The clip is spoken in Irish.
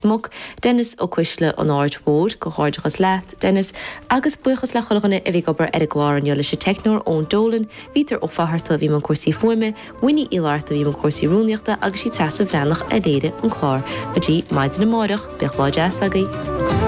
Mug Dennis ó cuisle an áirt bód go háideachas leat Dennis agus buchas le chulaganna a bhí gobar ar a gláir an se technór ón dólan vítar ó faharta bhí man cuasí fuime, winní ilarta bhí man cuasí rúneachta agus sí tasa bhrenach a léide an chlár. Badí maidin na máireach bechláid agaí.